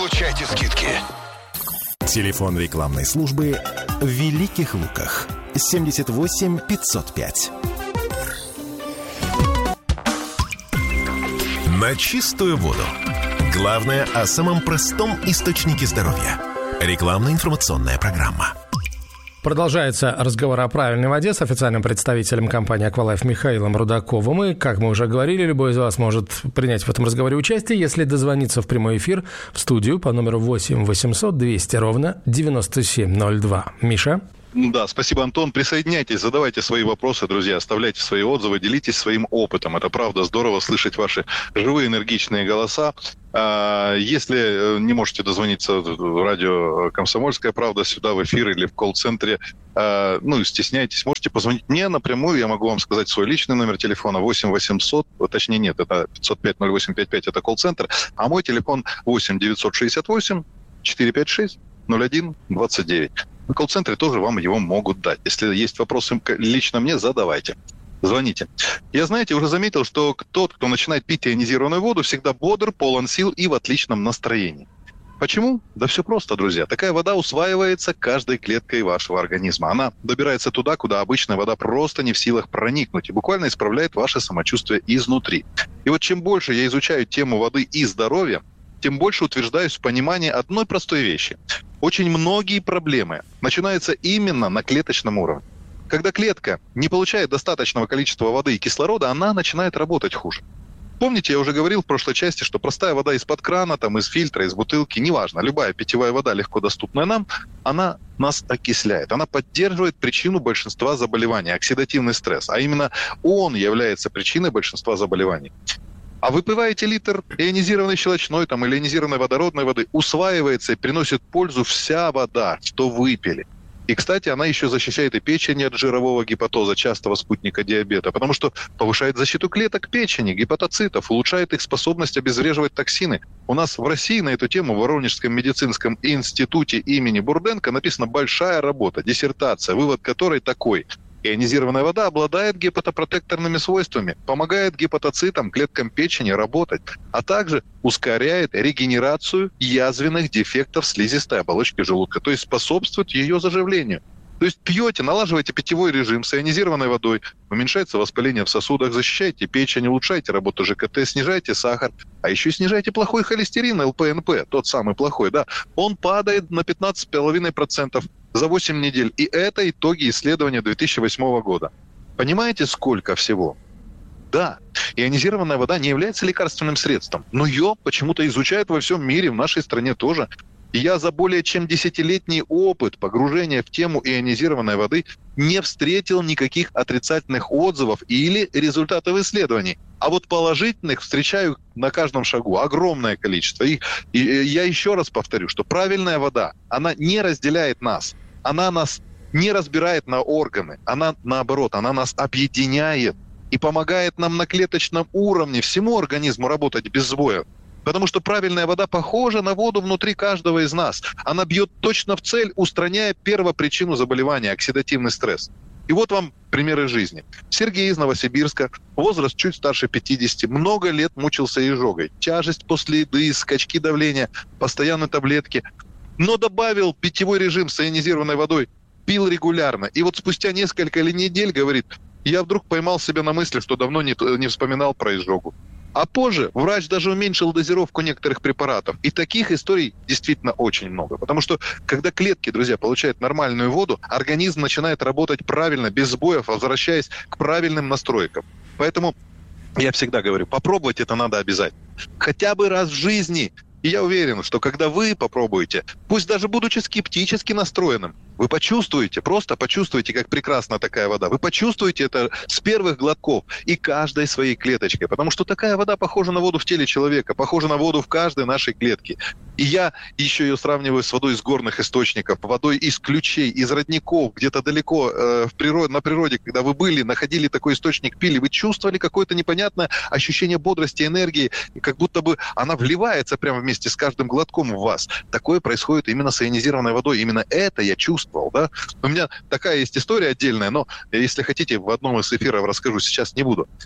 Получайте скидки. Телефон рекламной службы в Великих Луках. 78 505. На чистую воду. Главное о самом простом источнике здоровья. Рекламно-информационная программа. Продолжается разговор о правильной воде с официальным представителем компании «Аквалайф» Михаилом Рудаковым. И, как мы уже говорили, любой из вас может принять в этом разговоре участие, если дозвониться в прямой эфир в студию по номеру 8 800 200 ровно 9702. Миша? Да, спасибо, Антон. Присоединяйтесь, задавайте свои вопросы, друзья, оставляйте свои отзывы, делитесь своим опытом. Это правда здорово слышать ваши живые энергичные голоса. Если не можете дозвониться в радио «Комсомольская правда» сюда в эфир или в колл-центре, стесняйтесь, можете позвонить мне напрямую. Я могу вам сказать свой личный номер телефона 8 800, точнее нет, это 505-0855, это колл-центр, а мой телефон 8 968 456 01 29. В колл-центре тоже вам его могут дать. Если есть вопросы лично мне, задавайте. Звоните. Я, знаете, уже заметил, что тот, кто начинает пить ионизированную воду, всегда бодр, полон сил и в отличном настроении. Почему? Да все просто, друзья. Такая вода усваивается каждой клеткой вашего организма. Она добирается туда, куда обычная вода просто не в силах проникнуть и буквально исправляет ваше самочувствие изнутри. И вот чем больше я изучаю тему воды и здоровья, тем больше утверждаюсь в понимании одной простой вещи. Очень многие проблемы начинаются именно на клеточном уровне. Когда клетка не получает достаточного количества воды и кислорода, она начинает работать хуже. Помните, я уже говорил в прошлой части, что простая вода из-под крана, из фильтра, из бутылки, неважно, любая питьевая вода, легко доступная нам, она нас окисляет. Она поддерживает причину большинства заболеваний, оксидативный стресс. А именно он является причиной большинства заболеваний. А выпиваете литр ионизированной щелочной или ионизированной водородной воды, усваивается и приносит пользу вся вода, что выпили. И, кстати, она еще защищает и печень от жирового гепатоза, частого спутника диабета, потому что повышает защиту клеток печени, гепатоцитов, улучшает их способность обезвреживать токсины. У нас в России на эту тему в Воронежском медицинском институте имени Бурденко написана большая работа, диссертация, вывод которой такой: ионизированная вода обладает гепатопротекторными свойствами, помогает гепатоцитам, клеткам печени работать, а также ускоряет регенерацию язвенных дефектов слизистой оболочки желудка, то есть способствует ее заживлению. То есть пьете, налаживаете питьевой режим с ионизированной водой, уменьшается воспаление в сосудах, защищаете печень, улучшаете работу ЖКТ, снижаете сахар, а еще снижаете плохой холестерин, ЛПНП, тот самый плохой, да, он падает на 15,5% за 8 недель. И это итоги исследования 2008 года. Понимаете, сколько всего? Да, ионизированная вода не является лекарственным средством, но ее почему-то изучают во всем мире, в нашей стране тоже. И я за более чем 10-летний опыт погружения в тему ионизированной воды не встретил никаких отрицательных отзывов или результатов исследований. А вот положительных встречаю на каждом шагу огромное количество. И я еще раз повторю, что правильная вода, она не разделяет нас, она нас не разбирает на органы, она наоборот, она нас объединяет и помогает нам на клеточном уровне всему организму работать без сбоев. Потому что правильная вода похожа на воду внутри каждого из нас. Она бьет точно в цель, устраняя первопричину заболевания – оксидативный стресс. И вот вам примеры жизни. Сергей из Новосибирска, возраст чуть старше 50, много лет мучился изжогой. Тяжесть после еды, скачки давления, постоянные таблетки. Но добавил питьевой режим с ионизированной водой, пил регулярно. И вот спустя несколько недель, говорит, я вдруг поймал себя на мысли, что давно не вспоминал про изжогу. А позже врач даже уменьшил дозировку некоторых препаратов. И таких историй действительно очень много. Потому что, когда клетки, друзья, получают нормальную воду, организм начинает работать правильно, без сбоев, возвращаясь к правильным настройкам. Поэтому я всегда говорю, попробовать это надо обязательно. Хотя бы раз в жизни. И я уверен, что когда вы попробуете, пусть даже будучи скептически настроенным, вы почувствуете, просто почувствуете, как прекрасна такая вода. Вы почувствуете это с первых глотков и каждой своей клеточкой. Потому что такая вода похожа на воду в теле человека, похожа на воду в каждой нашей клетке. И я еще ее сравниваю с водой из горных источников, водой из ключей, из родников, где-то далеко на природе, когда вы были, находили такой источник, пили, вы чувствовали какое-то непонятное ощущение бодрости, энергии, и как будто бы она вливается прямо вместе с каждым глотком в вас. Такое происходит именно с ионизированной водой. Именно это я чувствовал. Да? У меня такая есть история отдельная, но если хотите, в одном из эфиров расскажу, сейчас не буду.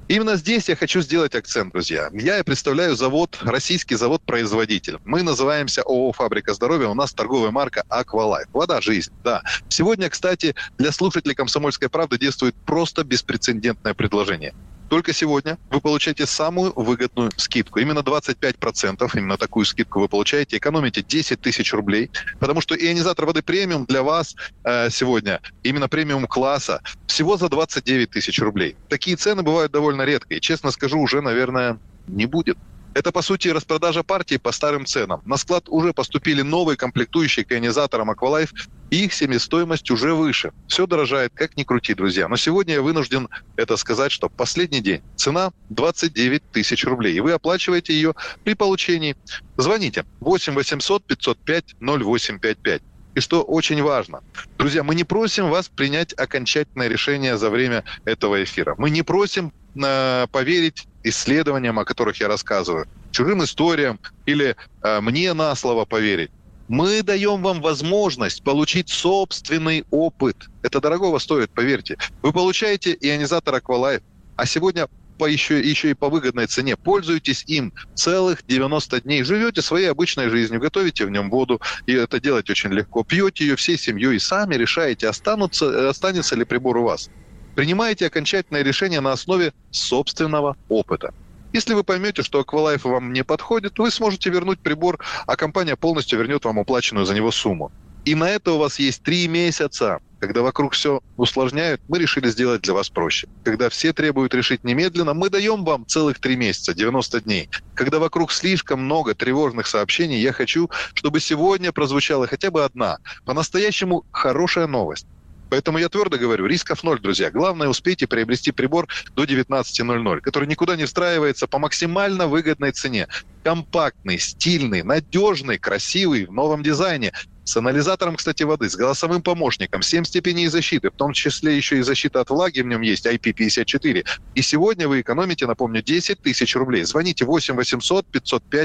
Именно здесь я хочу сделать акцент, друзья. Я представляю завод, российский завод-производитель. Мы называемся ООО «Фабрика здоровья», у нас торговая марка «Аквалайф». Вода – жизнь, да. Сегодня, кстати, для слушателей «Комсомольской правды» действует просто беспрецедентное предложение. Только сегодня вы получаете самую выгодную скидку. Именно 25%, именно такую скидку вы получаете, экономите 10 тысяч рублей, потому что ионизатор воды премиум для вас сегодня, именно премиум класса, всего за 29 тысяч рублей. Такие цены бывают довольно редко, и, честно скажу, уже, наверное, не будет. Это, по сути, распродажа партии по старым ценам. На склад уже поступили новые комплектующие к ионизаторам «Аквалайф», и их себестоимость уже выше. Все дорожает, как ни крути, друзья. Но сегодня я вынужден это сказать, что последний день цена 29 тысяч рублей. И вы оплачиваете ее при получении. Звоните 8 800 505 0855. И что очень важно, друзья, мы не просим вас принять окончательное решение за время этого эфира. Мы не просим поверить исследованиям, о которых я рассказываю, чужим историям или мне на слово поверить. Мы даем вам возможность получить собственный опыт. Это дорогого стоит, поверьте. Вы получаете ионизатор «Аквалайф», а сегодня еще и по выгодной цене. Пользуйтесь им целых 90 дней. Живете своей обычной жизнью, готовите в нем воду, и это делать очень легко. Пьете ее всей семьей и сами решаете, останется ли прибор у вас. Принимаете окончательное решение на основе собственного опыта. Если вы поймете, что «Аквалайф» вам не подходит, вы сможете вернуть прибор, а компания полностью вернет вам уплаченную за него сумму. И на это у вас есть 3 месяца. Когда вокруг все усложняют, мы решили сделать для вас проще. Когда все требуют решить немедленно, мы даем вам целых 3 месяца, 90 дней. Когда вокруг слишком много тревожных сообщений, я хочу, чтобы сегодня прозвучала хотя бы одна, по-настоящему хорошая новость. Поэтому я твердо говорю, рисков 0, друзья. Главное, успейте приобрести прибор до 19:00, который никуда не встраивается по максимально выгодной цене. Компактный, стильный, надежный, красивый, в новом дизайне. С анализатором, кстати, воды, с голосовым помощником, 7 степеней защиты, в том числе еще и защита от влаги в нем есть, IP54. И сегодня вы экономите, напомню, 10 тысяч рублей. Звоните 8 800 505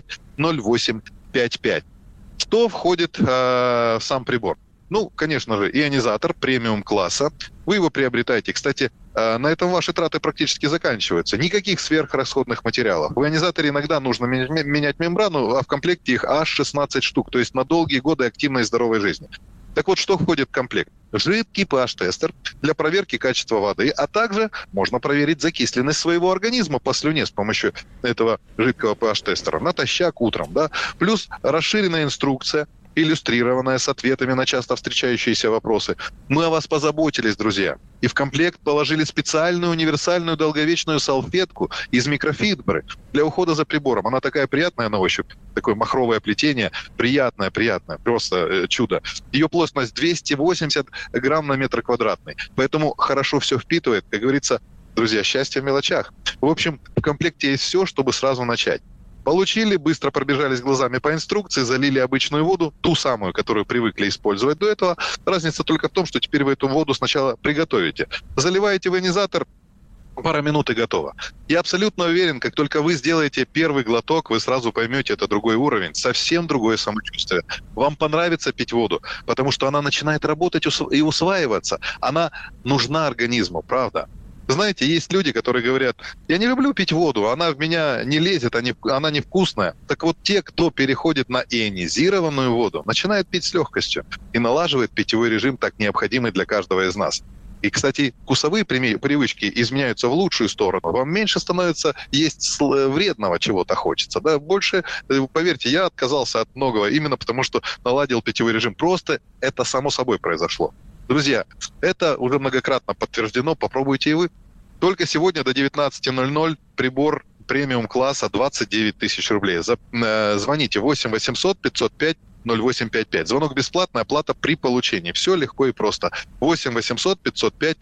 0855. Что входит в сам прибор? Ну, конечно же, ионизатор премиум-класса. Вы его приобретаете. Кстати, на этом ваши траты практически заканчиваются. Никаких сверхрасходных материалов. В ионизаторе иногда нужно менять мембрану, а в комплекте их аж 16 штук. То есть на долгие годы активной и здоровой жизни. Так вот, что входит в комплект? Жидкий pH-тестер для проверки качества воды, а также можно проверить закисленность своего организма по слюне с помощью этого жидкого pH-тестера. Натощак утром, да? Плюс расширенная инструкция, иллюстрированная с ответами на часто встречающиеся вопросы. Мы о вас позаботились, друзья. И в комплект положили специальную универсальную долговечную салфетку из микрофибры для ухода за прибором. Она такая приятная на ощупь, такое махровое плетение, приятное, просто чудо. Ее плотность 280 грамм на метр квадратный. Поэтому хорошо все впитывает, как говорится, друзья, счастье в мелочах. В общем, в комплекте есть все, чтобы сразу начать. Получили, быстро пробежались глазами по инструкции, залили обычную воду, ту самую, которую привыкли использовать до этого. Разница только в том, что теперь вы эту воду сначала приготовите. Заливаете в ионизатор, пара минут и готово. Я абсолютно уверен, как только вы сделаете первый глоток, вы сразу поймете, это другой уровень, совсем другое самочувствие. Вам понравится пить воду, потому что она начинает работать и усваиваться. Она нужна организму, правда. Знаете, есть люди, которые говорят, я не люблю пить воду, она в меня не лезет, она невкусная. Так вот, те, кто переходит на ионизированную воду, начинают пить с легкостью и налаживает питьевой режим, так необходимый для каждого из нас. И, кстати, вкусовые привычки изменяются в лучшую сторону. Вам меньше становится есть вредного чего-то хочется. Да? Больше, поверьте, я отказался от многого именно потому, что наладил питьевой режим. Просто это само собой произошло. Друзья, это уже многократно подтверждено, попробуйте и вы. Только сегодня до 19:00 прибор премиум-класса 29 тысяч рублей. Звоните 8 800 505 0855. Звонок бесплатный, оплата при получении. Все легко и просто. 8 800 505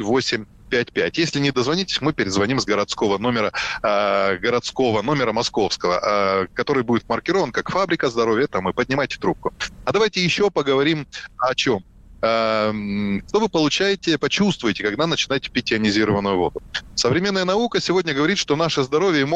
0855. Если не дозвонитесь, мы перезвоним с городского номера московского, который будет маркирован как «Фабрика здоровья», там и поднимайте трубку. А давайте еще поговорим о чем. Что вы почувствуете, когда начинаете пить ионизированную воду? Современная наука сегодня говорит, что наше здоровье